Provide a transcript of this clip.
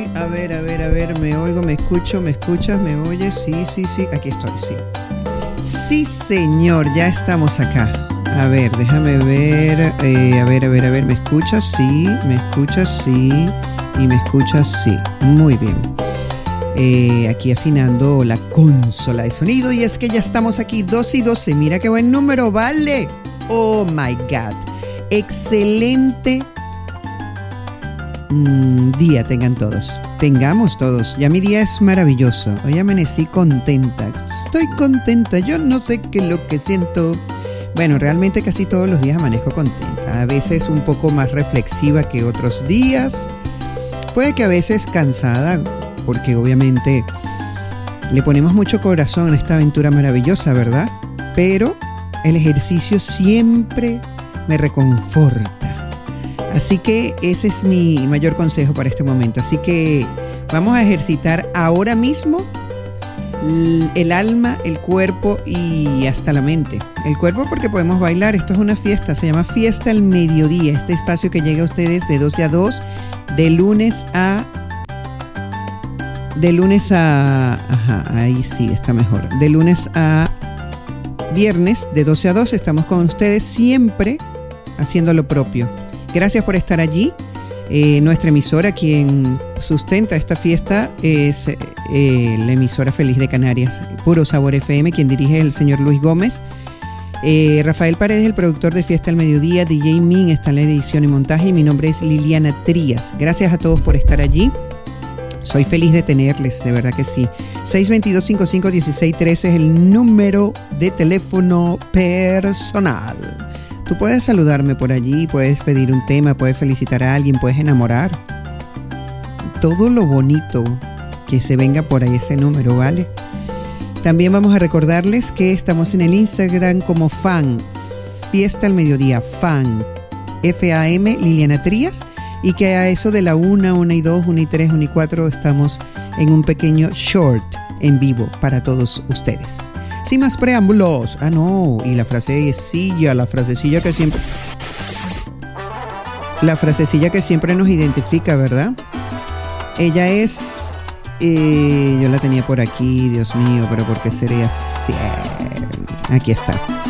A ver, me oigo, me escucho, me escuchas, me oyes, sí, aquí estoy, sí. Sí, señor, ya estamos acá. A ver, déjame ver, a ver, ¿me escuchas? Sí, me escuchas, sí, y me escuchas, sí. Muy bien. Aquí afinando la consola de sonido y es que ya estamos aquí, 2 y 12, mira qué buen número, vale. Oh my God, excelente día tengamos todos, ya mi día es maravilloso, hoy amanecí contenta, estoy contenta, yo no sé qué es lo que siento. Bueno, realmente casi todos los días amanezco contenta, a veces un poco más reflexiva que otros días, puede que a veces cansada, porque obviamente le ponemos mucho corazón a esta aventura maravillosa, ¿verdad? Pero el ejercicio siempre me reconforta. Así que ese es mi mayor consejo para este momento. Así que vamos a ejercitar ahora mismo el alma, el cuerpo y hasta la mente. El cuerpo porque podemos bailar. Esto es una fiesta, se llama Fiesta al Mediodía. Este espacio que llega a ustedes de 12 a 2, de lunes a... Ajá, ahí sí, está mejor. De lunes a viernes, de 12 a 2, estamos con ustedes siempre haciendo lo propio. Gracias por estar allí. Nuestra emisora, quien sustenta esta fiesta, es la emisora Feliz de Canarias, Puro Sabor FM, quien dirige el señor Luis Gómez. Rafael Paredes, el productor de Fiesta al Mediodía, DJ Min está en la edición y montaje, y mi nombre es Liliana Trías. Gracias a todos por estar allí. Soy feliz de tenerles, de verdad que sí. 622-55-1613 es el número de teléfono personal. Tú puedes saludarme por allí, puedes pedir un tema, puedes felicitar a alguien, puedes enamorar. Todo lo bonito que se venga por ahí ese número, ¿vale? También vamos a recordarles que estamos en el Instagram como fan, Fiesta al Mediodía, fan, F-A-M, Liliana Trías. Y que a eso de la 1 y 2, 1 y 3, 1 y 4 estamos en un pequeño short en vivo para todos ustedes. Sin más preámbulos. Ah, no, y la frasecilla que siempre... La frasecilla que siempre nos identifica, ¿verdad? Ella es... yo la tenía por aquí, Dios mío, pero ¿por qué sería así? Aquí está.